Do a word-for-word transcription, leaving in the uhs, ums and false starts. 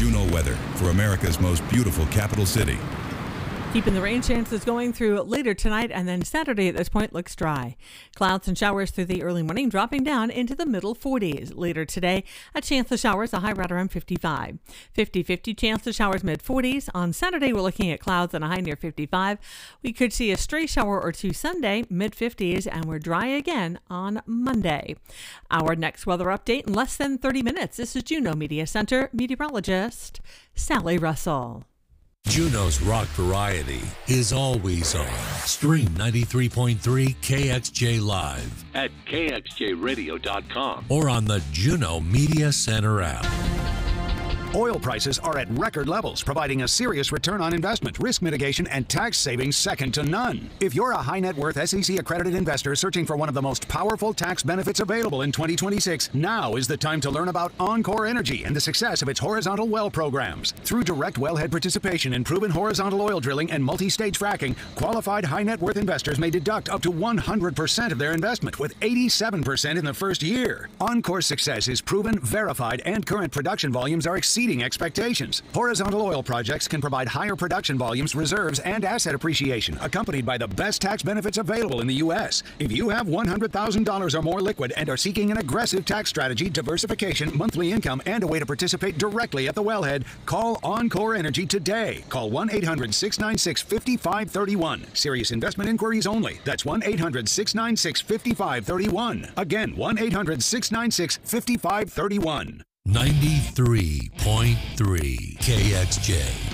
Juneau weather for America's most beautiful capital city. Keeping the rain chances going through later tonight, and then Saturday at this point looks dry. Clouds and showers through the early morning, dropping down into the middle forties. Later today, a chance of showers, a high right around fifty-five. fifty fifty chance of showers mid forties. On Saturday, we're looking at clouds and a high near fifty-five. We could see a stray shower or two Sunday, mid fifties, and we're dry again on Monday. Our next weather update in less than thirty minutes. This is Juneau Media Center meteorologist Sally Russell. Juneau's rock variety is always on. Stream ninety-three point three K X J Live at K X J radio dot com or on the Juneau Media Center app. Oil prices are at record levels, providing a serious return on investment, risk mitigation, and tax savings second to none. If you're a high net worth S E C accredited investor searching for one of the most powerful tax benefits available in twenty twenty-six, now is the time to learn about Encore Energy and the success of its horizontal well programs. Through direct wellhead participation in proven horizontal oil drilling and multi-stage fracking, qualified high net worth investors may deduct up to one hundred percent of their investment, with eighty-seven percent in the first year. Encore's success is proven, verified, and current production volumes are exceeding expectations. Horizontal oil projects can provide higher production volumes, reserves, and asset appreciation, accompanied by the best tax benefits available in the U S. If you have one hundred thousand dollars or more liquid and are seeking an aggressive tax strategy, diversification, monthly income, and a way to participate directly at the wellhead, call Encore Energy today. Call one eight hundred, six nine six, five five three one. Serious investment inquiries only. That's one eight hundred, six nine six, five five three one. Again, one eight hundred, six nine six, five five three one. ninety-three point three K X J.